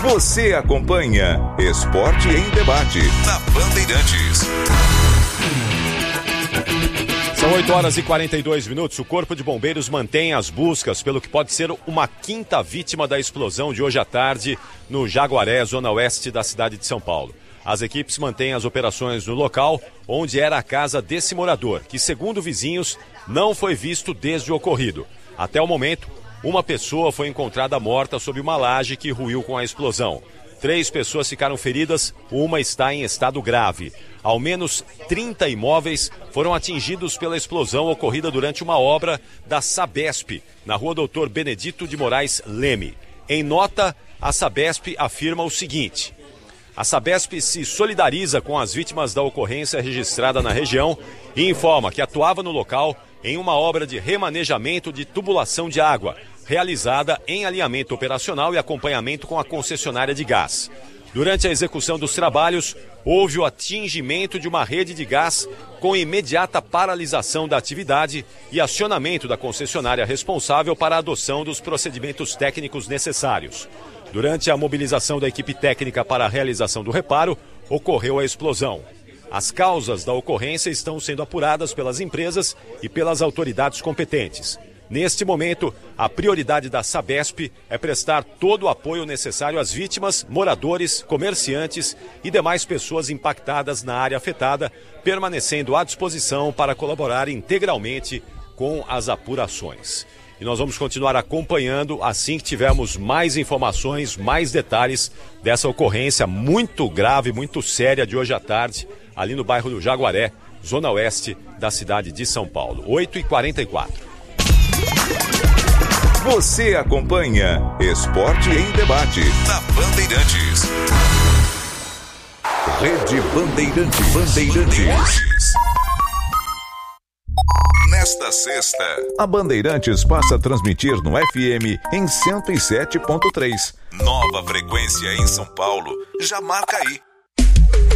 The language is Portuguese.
Você acompanha Esporte em Debate na Bandeirantes. São 8h42. O Corpo de Bombeiros mantém as buscas pelo que pode ser uma quinta vítima da explosão de hoje à tarde no Jaguaré, zona oeste da cidade de São Paulo. As equipes mantêm as operações no local onde era a casa desse morador, que, segundo vizinhos, não foi visto desde o ocorrido. Até o momento, uma pessoa foi encontrada morta sob uma laje que ruiu com a explosão. 3 pessoas ficaram feridas, uma está em estado grave. Ao menos 30 imóveis foram atingidos pela explosão ocorrida durante uma obra da Sabesp, na rua Doutor Benedito de Moraes Leme. Em nota, a Sabesp afirma o seguinte: a Sabesp se solidariza com as vítimas da ocorrência registrada na região e informa que atuava no local em uma obra de remanejamento de tubulação de água, realizada em alinhamento operacional e acompanhamento com a concessionária de gás. Durante a execução dos trabalhos, houve o atingimento de uma rede de gás com imediata paralisação da atividade e acionamento da concessionária responsável para a adoção dos procedimentos técnicos necessários. Durante a mobilização da equipe técnica para a realização do reparo, ocorreu a explosão. As causas da ocorrência estão sendo apuradas pelas empresas e pelas autoridades competentes. Neste momento, a prioridade da Sabesp é prestar todo o apoio necessário às vítimas, moradores, comerciantes e demais pessoas impactadas na área afetada, permanecendo à disposição para colaborar integralmente com as apurações. E nós vamos continuar acompanhando assim que tivermos mais informações, mais detalhes dessa ocorrência muito grave, muito séria de hoje à tarde, ali no bairro do Jaguaré, zona oeste da cidade de São Paulo. 8h44. Você acompanha Esporte em Debate na Bandeirantes. Rede Bandeirantes. Nesta sexta, a Bandeirantes passa a transmitir no FM em 107.3. Nova frequência em São Paulo. Já marca aí.